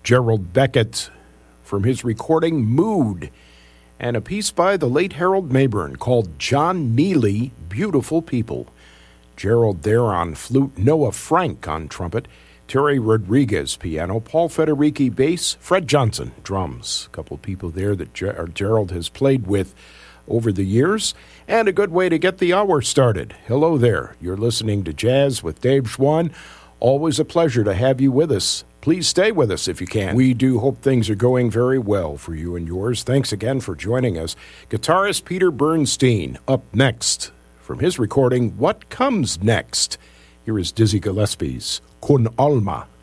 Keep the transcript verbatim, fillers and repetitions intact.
Gerald Beckett from his recording Mood, and a piece by the late Harold Mayburn called John Neely, Beautiful People. Gerald there on flute, Noah Frank on trumpet, Terry Rodriguez piano, Paul Federici bass, Fred Johnson drums. A couple of people there that Ger- Gerald has played with over the years, and a good way to get the hour started. Hello there. You're listening to Jazz with Dave Schwann. Always a pleasure to have you with us. Please stay with us if you can. We do hope things are going very well for you and yours. Thanks again for joining us. Guitarist Peter Bernstein up next from his recording, What Comes Next? Here is Dizzy Gillespie's Con Alma.